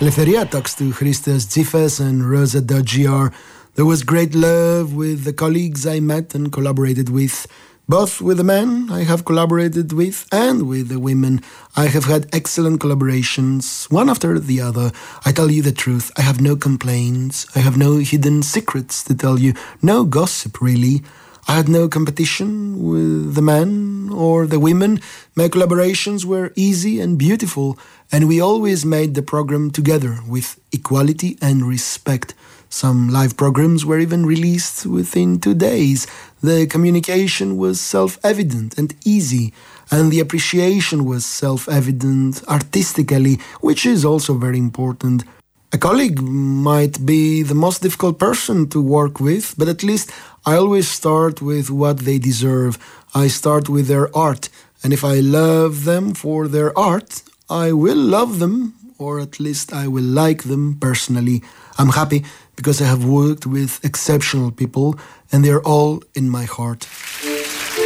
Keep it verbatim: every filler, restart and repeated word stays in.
Eleftheria talks to Christos Tsifas and Rosa Dodgiar. There was great love with the colleagues I met and collaborated with. Both with the men I have collaborated with and with the women. I have had excellent collaborations, one after the other. I tell you the truth, I have no complaints. I have no hidden secrets to tell you, no gossip really. I had no competition with the men or the women. My collaborations were easy and beautiful, and we always made the program together with equality and respect. Some live programs were even released within two days. The communication was self-evident and easy, and the appreciation was self-evident artistically, which is also very important. A colleague might be the most difficult person to work with, but at least I always start with what they deserve. I start with their art, and if I love them for their art, I will love them, or at least I will like them personally. I'm happy because I have worked with exceptional people, and they're all in my heart.